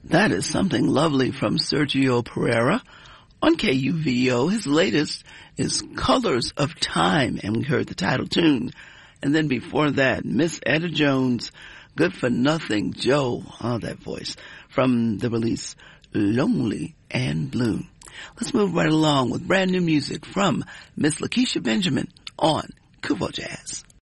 That is something lovely from Sergio Pereira on KUVO. His latest is Colors of Time, and we heard the title tune. And then before that, Miss Etta Jones, Good for Nothing Joe, oh, that voice, from the release Lonely and Blue. Let's move right along with brand new music from Miss Lakeisha Benjamin on Kuvo Jazz.